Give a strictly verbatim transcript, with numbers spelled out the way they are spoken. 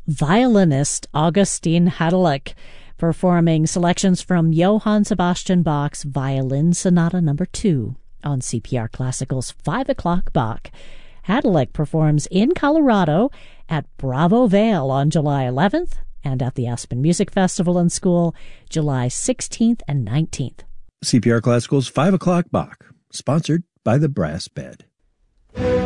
violinist Augustin Hadelich, performing selections from Johann Sebastian Bach's Violin Sonata Number two on C P R Classical's five o'clock Bach. Hadelich performs in Colorado at Bravo Vale on July eleventh and at the Aspen Music Festival and School July sixteenth and nineteenth. C P R Classical's five o'clock Bach, sponsored by the Brass Bed.